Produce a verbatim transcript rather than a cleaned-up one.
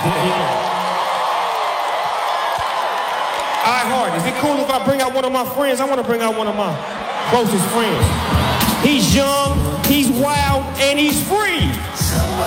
All right, Hard, is it cool if I bring out one of my friends? I want to bring out one of my closest friends. He's young, he's wild, and he's free.